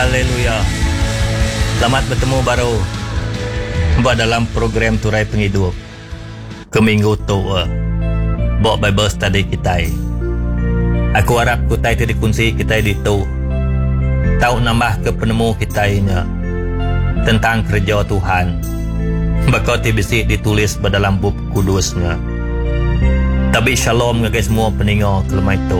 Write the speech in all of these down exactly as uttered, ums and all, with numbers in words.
Haleluya. Selamat bertemu baru buat dalam program Turai Penghidup ke minggu tu uh, buat Bible study kita. Aku harap kita itu dikunci kita di tu tahu nambah ke penemu kita nya tentang kerja Tuhan. Bakal tibisi ditulis dalam buku kudusnya. Tapi shalom ngagai semua peninggal kelemah itu.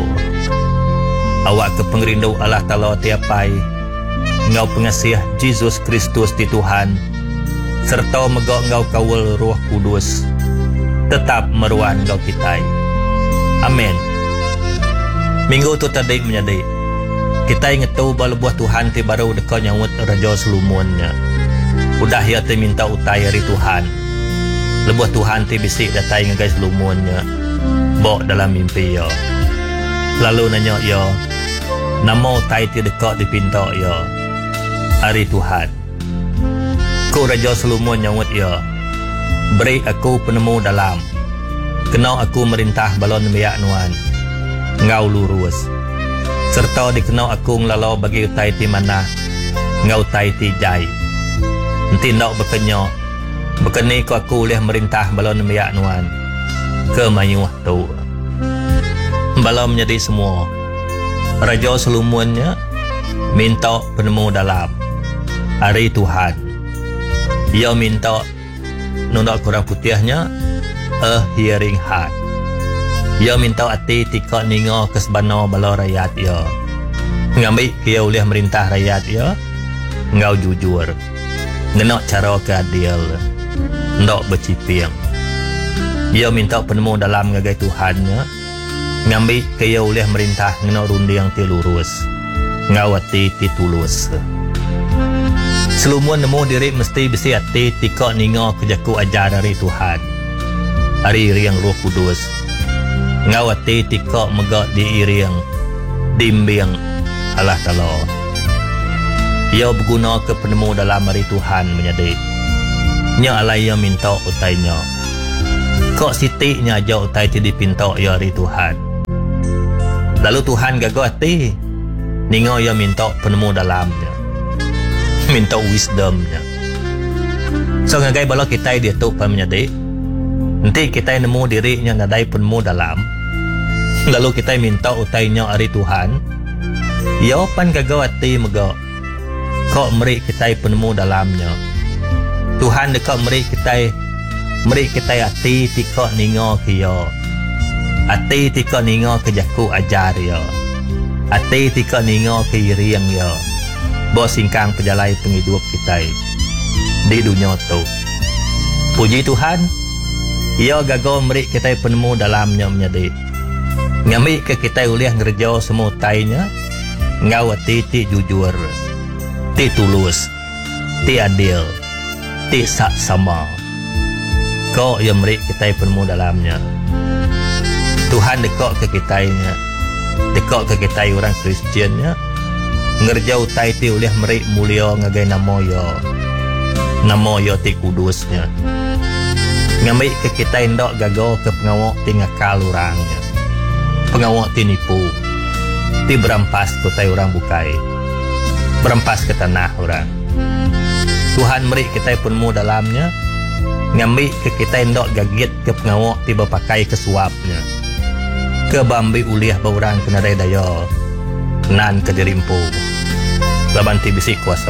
Awak ke pengerindu Allah Ta'ala tiapai ngau pengasih Yesus Kristus di Tuhan serta megak ngau kawal Roh Kudus tetap meruan ngau kita. Amin. Minggu tu tadi menjadi kita ingat tahu bahawa buah Tuhan ti baru dekat nyawut Raja Solomonnya. Udah ya ti minta utai dari Tuhan. Lebuah Tuhan ti bisik datai ngagai Solomonnya bawa dalam mimpi ya. Lalu nanya ya, nama utai ti dekat di pinta ya. Hari Tuhan. Ku Raja Solomon nyawut ya. Beri aku penemu dalam. Kenal aku merintah balon miyak nuan. Ngau lurus. Serta dikenal aku ngelalau bagi utai ti mana. Ngau utai ti jai. Nanti nak berkenyok. Berkeni ku aku boleh merintah balon miyak nuan. Ke mayuh tu. Balon menjadi semua. Raja Solomonnya minta penemu dalam. Hari Tuhan. Ia minta nundak kurang putihnya a hearing heart. Ia minta hati tika ninga kesebana bala rakyat ia. Ngambil dia boleh merintah rakyat ia. Ngau jujur. Ngenak cara keadil. Ndak berciping. Ia minta penemu dalam ngagai Tuhannya. Ngambil dia boleh merintah ngenak rundi yang ti lurus. Ngau hati ti tulus. Solomon nemu diri mesti besi hati tika ninga kejaku ajar dari Tuhan. Hari riang Roh Kudus. Ngau hati tika megak diiring dimbing Allah Ta'ala. Ia berguna ke penemu dalam hari Tuhan menjadi. Nya alai ia minta utainya. Kok sitiknya aja utai ti dipinta ya hari Tuhan. Lalu Tuhan gagal hati. Ninga ia minta penemu dalamnya. Minta wisdomnya. So ngagai bala kita dia tu pa menjadi. Nanti kita nemu dirinya ngadai penemu dalam. Lalu kita minta utainya hari Tuhan. Ya pan gagal hati megak. Kok meri kita penemu dalamnya. Tuhan dekat meri kita meri kita hati tika ninga kia. Hati tika ninga kejaku ajar ya. Hati tika ninga ke riang ya. Bos singkang pejalai penghidup kita di dunia tu. Puji Tuhan. Ia gagal meri kita penemu dalamnya menjadi. Ngambil ke kita boleh ngerja semua tainya. Ngau hati ti jujur. Ti tulus. Ti adil. Ti sak sama. Kau yang meri kita penemu dalamnya. Tuhan dekat ke kitanya. Dekat ke kita orang Kristiannya. Ngerja utai ti oleh meri mulia ngagai nama ya. Nama ya ti kudusnya. Ngambil ke kita ndak gagal ke pengawak ti ngakal orangnya. Pengawak ti nipu. Ti berampas ke tai orang bukai. Berampas ke tanah orang. Tuhan meri kita penemu dalamnya. Ngambil ke kita ndak gagit ke pengawak ti berpakai kesuapnya. Ke bambi uliah baurang kena daya. Nan ke dirimpu. Labanti bisik kuasa.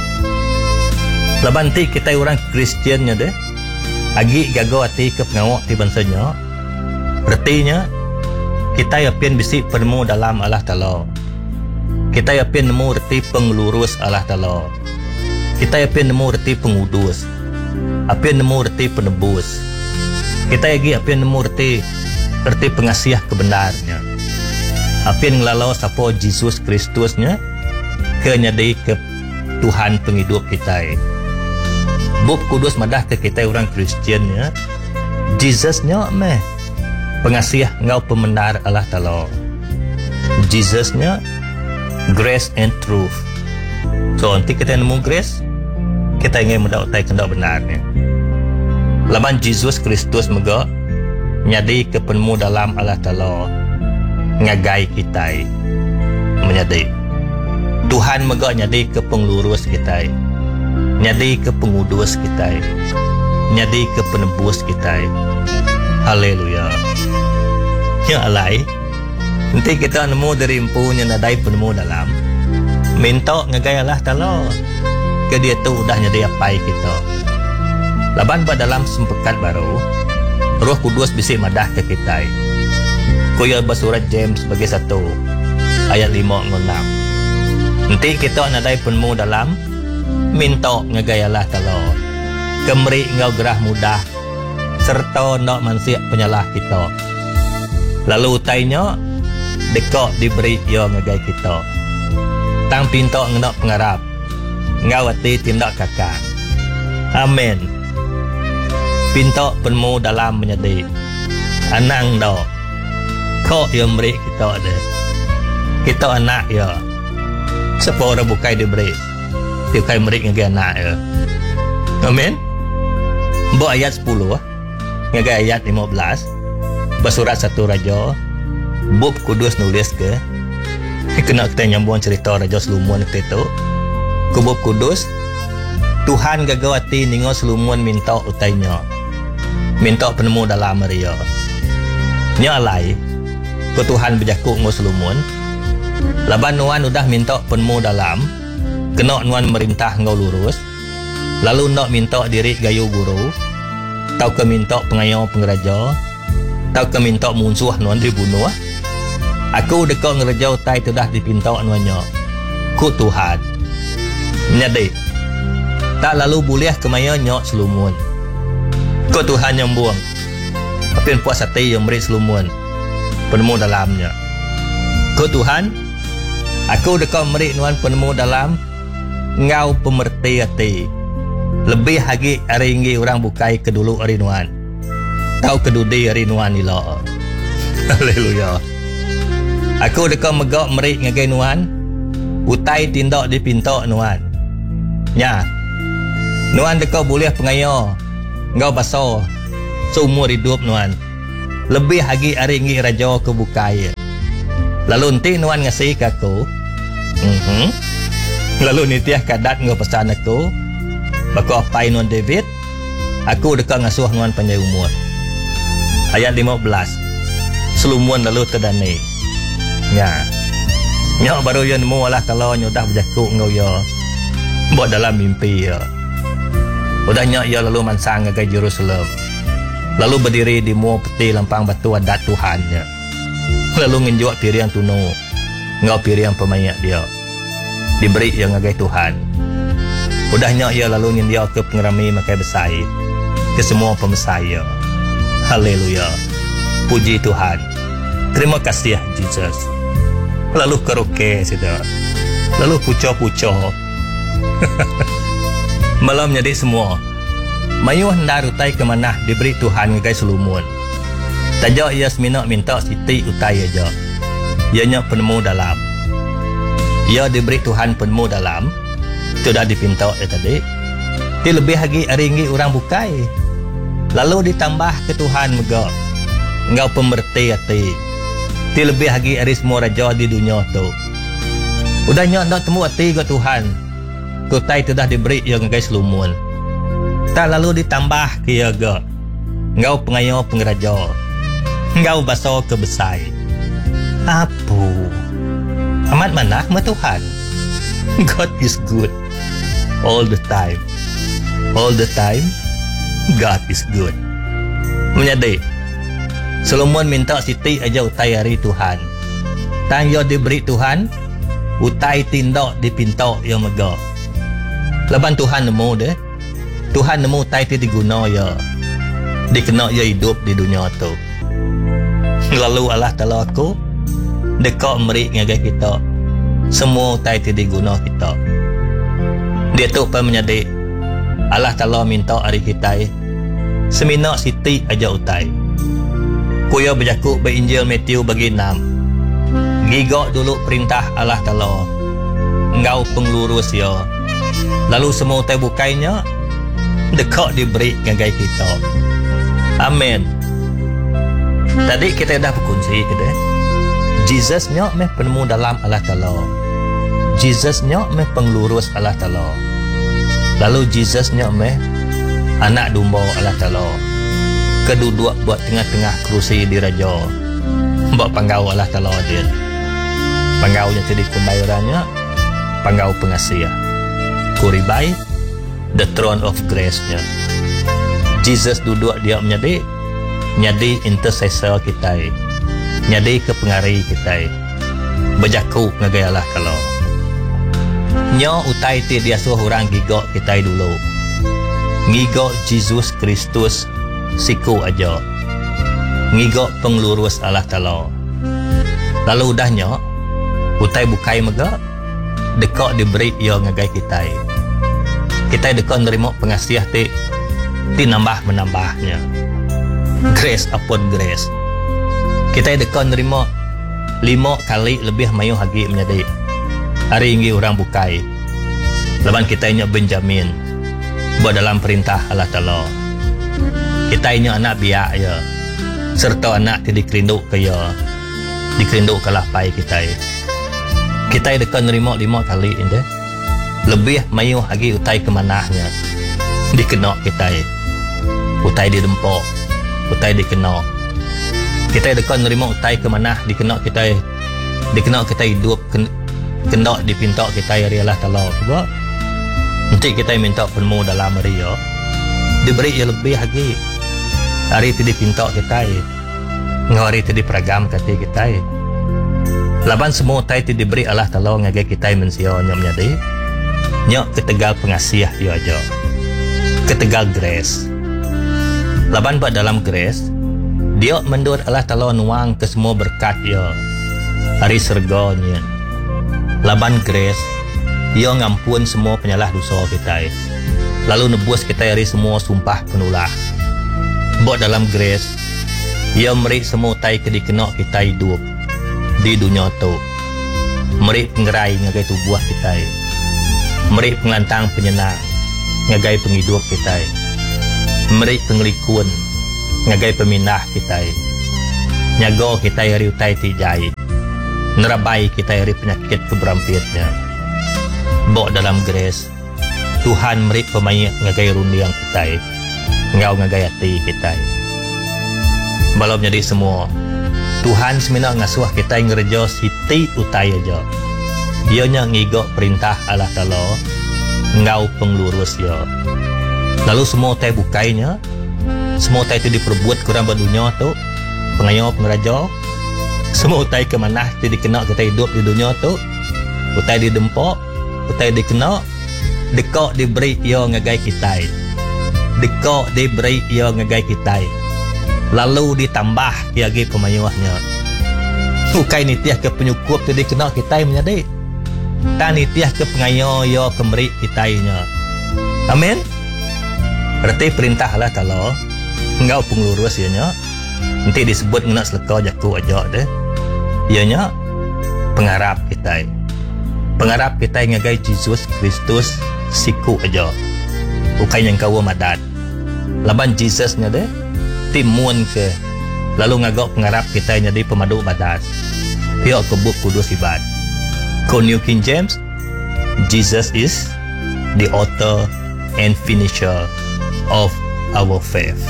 Labanti kita orang Kristiannya deh. Agi gagal hati ke pengawak ti bansanya. Artinya kita yakin bisik penemu dalam Allah Ta'ala. Kita yakin nemu reti pengelurus Allah Ta'ala. Kita yakin nemu reti pengudus. Yakin nemu reti penebus. Kita lagi yakin nemu reti reti pengasih kebenarnya. Apin ngelalau sapa Yesus Kristusnya ke nyadai ke Tuhan penghidup kita. Buk kudus madah ke kita orang Kristiannya. Jesusnya meh pengasih ngau pemenar Allah Ta'ala. Jesusnya grace and truth. So nanti kita nemu grace, kita ingin mendapat utai kendak benarnya. Laban Yesus Kristus megak nyadai ke penemu dalam Allah Ta'ala. Ngagai kita menyadai. Tuhan megak nyadi ke penglurus kita, nyadi ke pengudus kita, nyadi ke penebus kita. Haleluya. Ya alai, nanti kita nemu dari empunya nadai penemu dalam, minta ngagai Allah Ta'ala ke dia tu udah nyadi apai kita. Laban ba dalam sempekat baru, Roh Kudus bisa madah ke kita. Kuya basurat James sebagai satu ayat lima enam. Nanti kita nadai penemu dalam, minta ngagai Allah Ta'ala kemeri ngau gerah mudah serta nak mansiak penyalah kita. Lalu utainya dekok diberi ya ngagai kita. Tang pinta ngenak pengarap ngau hati tindak kakak. Amin. Pinta penemu dalam menyedi anang do kok ya meri kita ada. Kita anak ya siapa orang bukai diberi dia kai meri ngagai anak ya. Amin. Buat ayat sepuluh ngagai ayat lima belas basurat satu Raja Bob Kudus nulis ke kena kita nyambung cerita Raja Solomon itu ke Bob Kudus. Tuhan gagawati ningo Solomon minta utainya, minta penemu dalam Maria nyalai ke Tuhan berjakuk ngo Solomon. Laban nuan udah minta penemu dalam, kena nuan merintah ngau lurus, lalu nak minta diri gayu guru, tau ke minta pengayo pengeraja, tau ke minta musuh nuan dibunuh. Aku dekat ngerajau tai tu dah dipinta nuannya ku Tuhan nyadi tak lalu boleh kemaya nyok Solomon ku Tuhan yang buang tapi puas hati yang beri Solomon penemu dalamnya ku Tuhan. Aku dekat meri nuan penemu dalam ngau pemerti hati lebih lagi hari ini orang bukai kedulu hari nuan tau kedudi hari nuan ila. Haleluya. Aku dekat megak meri ngagai nuan utai tindak dipinta nuan nya nuan dekat boleh pengaya ngau basah seumur hidup nuan lebih lagi hari ini raja ke bukai. Lalu nanti nuan ngasih ke aku uh-huh. Lalu nitiah kadat ngau pesan aku bako apai nuan David aku dekat ngasuh nuan panjang umur. Ayat lima belas Solomon lalu terdani nya nya baru yang nemu Allah Ta'ala dah berjakuk ngau ya buat dalam mimpi ya udah nya ya lalu mansang ngagai Jerusalem lalu berdiri di muar peti lampang batu adat Tuhannya. Lalu ngenjuak piriang tuno ngau piriang pemayak dia diberi yang ngagai Tuhan. Udahnya ia lalu nyendia ke pengerami makai besai ke semua pemesaya. Haleluya. Puji Tuhan. Terima kasih Jesus. Lalu keroke sudah. Lalu pucuk-pucuk. Malam jadi semua mayuh ndarutai ke mana diberi Tuhan ngagai Solomon. Tajak ia semina minta siti utai aja. Ianya penemu dalam. Ia diberi Tuhan penemu dalam. Sudah dipinta ya tadi. Dia lebih lagi hari ini orang bukai. Lalu ditambah ke Tuhan megak. Engkau pemerti hati. Dia lebih lagi hari semua raja di dunia tu. Udahnya nak temu hati ke Tuhan. Kutai sudah diberi yang guys Solomon. Tak lalu ditambah ke ia ke. Engkau pengayo pengeraja. Engkau basah kebesai. Apa? Amat mana ma Tuhan? God is good. All the time. All the time. God is good. Menyadari. Solomon minta siti aja utai hari Tuhan. Tang yo diberi Tuhan. Utai tindak dipinta yang megah. Laban Tuhan nemu deh. Tuhan nemu utai ti diguna ya. Dikena ya hidup di dunia tu. Lalu Allah Ta'ala aku dekat meri ngagai kita semua utai ti diguna kita. Dia tu pun menyadari Allah Ta'ala minta hari kita semina siti aja utai. Kuya berjakuk berinjil Matthew bagi enam. Gigak dulu perintah Allah Ta'ala. Engkau penglurus ya. Lalu semua utai bukainya dekat diberi ngagai kita. Amin. Tadi kita dah berkongsi kita. Jesus nya meh penemu dalam Allah Ta'ala. Jesus-nya meh penglurus Allah Ta'ala. Lalu Jesus-nya meh anak domba Allah Ta'ala. Kedua buat tengah-tengah kerusi di raja. Buat panggau Allah Ta'ala dia. Panggaunya jadi pembayarannya, panggau pengasih. Kuribai, the throne of grace-nya. Jesus duduk dia menjadi nyadi intercessor kita, nyadi kepengaruh kita, berjaku ngagai Allah Ta'ala. Nyo utai ti dia suruh orang gigok kita dulu. Ngigok Jesus Kristus siku aja. Ngigok penglurus Allah Ta'ala. Lalu udahnya utai bukai mega dekok diberi ia ngagai kita. Kita dekok nerima pengasiah ti ti nambah menambahnya. Grace upon grace. Kita dekok nerima lima kali lebih mayu hagi menjadi. Hari ini orang bukai. Leban kita ini Benjamin buat dalam perintah Allah Ta'ala. Kita ini anak biak ya. Serta anak ti dikerinduk ke ya. Dikerinduk ke lapai kita. Kita dekat nerima lima kali ini. Lebih mayu hagi utai kemanahnya. Dikenok kita. Utai didempok. Utai dikenok. Kita dekat nerima utai kemanah dikenok kita. Dikenok kita hidup kendak dipintak kita ya Allah Ta'ala. Sebab nanti kita minta penemu dalam hari ya. Diberi yang lebih lagi. Hari itu dipintak kita. Hari itu diperagam kata kita. Laban semua tai itu diberi Allah Ta'ala ngagai kita mensia nyam nyadi. Nyok ketegal pengasih ya aja. Ketegal grace. Laban buat dalam grace. Dia mendur Allah Ta'ala nuang ke semua berkat ya. Hari serganya. Laban grace, ia ngampun semua penyalah dosa kita. Lalu nebus kita dari semua sumpah penulah. Buat dalam grace, ia meri semua tai kedikenok kita hidup di dunia tu. Meri penggerai ngagai tubuh kita. Meri penglantang penyenang ngagai penghidup kita. Meri penglikun ngagai peminah kita. Nyago kita hari utai tijai. Nerabai kita dari penyakit keberampiatnya. Bawa dalam grace Tuhan meri pemain ngagai rundiang kita. Ngau ngagai hati kita. Balau menjadi semua Tuhan semina ngasuh kita yang ngerejo siti utai aja. Ianya ngigok perintah Allah Ta'ala. Ngau penglurus ya. Lalu semua utai bukainya. Semua utai itu diperbuat kurang berdunia tu. Pengayo pengerajo. Semua utai ke mana kita dikenal kita hidup di dunia tu. Utai didempok, utai dikenal, dekok diberi ia ngagai kita. Dekok diberi ia ngagai kita. Lalu ditambah lagi pemayuahnya. Bukai nitiah ke penyukup tu dikenal kita menjadi. Tak nitiah ke pengayo ia kemberi kita nya. Amin. Berarti perintah Allah Ta'ala engkau penglurus ianya. Nanti disebut nak selekau jaku aja deh. Ianya pengharap kita. Pengharap kita ngagai Jesus Kristus siku aja. Bukan yang kau madat. Laban Jesusnya deh timun ke. Lalu ngagok pengharap kita jadi pemadu badas. Pihak ke buk kudus ibad. Ko New King James, Jesus is the author and finisher of our faith.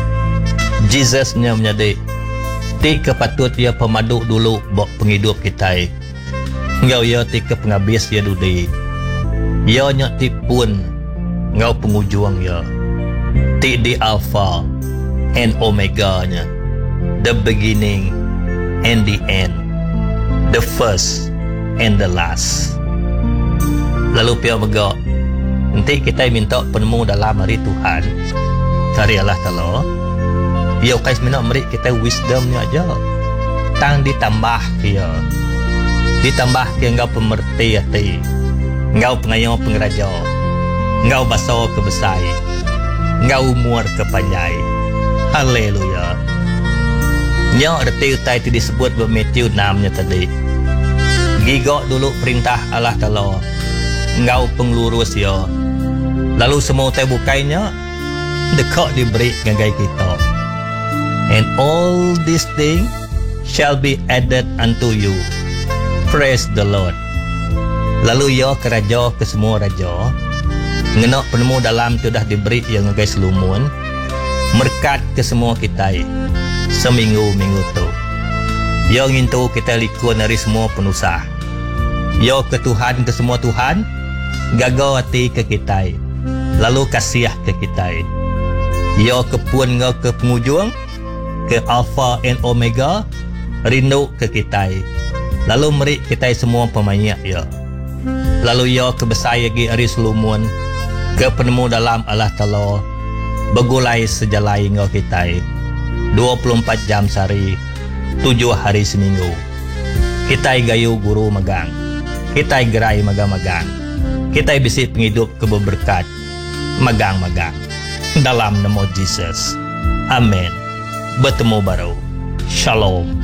Jesusnya menjadi ti kepatut dia pemadu dulu bok penghidup kita. Ngau ya ti ke penghabis ya dudi. Ya nya ti pun ngau pengujung ya. Ti di alpha and omega nya. The beginning and the end. The first and the last. Lalu pihak mega nanti kita minta penemu dalam hari Tuhan. Dari Allah Ta'ala. Dia kais mina meri kita wisdomnya aja. Tang ditambah dia. Ditambah dia engkau pemerti hati. Engkau pengayo pengeraja. Engkau baso kebesai. Engkau umur kepanjai. Haleluya. Nya reti utai itu disebut ber Matthew enam nya tadi. Gigok dulu perintah Allah Ta'ala. Engkau penglurus ya. Lalu semua utai bukainya dekok diberi ngagai kita. And all these things shall be added unto you. Praise the Lord. Lalu yo ke raja ke semua raja. Ngenok penemu dalam tu dah diberi yang guys lumun. Merkat ke semua kita seminggu-minggu tu. Yo ngintu kita likun dari semua penusah. Yo ke Tuhan ke semua Tuhan. Gagal hati ke kita. Lalu kasih ke kita. Yo ke pun ngau ke pengujung. Ke Alpha and Omega. Rindu ke kita. Lalu merik kita semua pemainnya ya. Lalu yo ke besar lagi hari selumun. Ke penemu dalam Allah Ta'ala. Begulai sejalai ngau kita. dua puluh empat jam sehari. tujuh hari seminggu. Kita gayu guru magang. Kita gerai magang-magang. Kita bisi penghidup keberberkat. Magang-magang. Dalam nama Yesus. Amin. Bertemu baru. Shalom.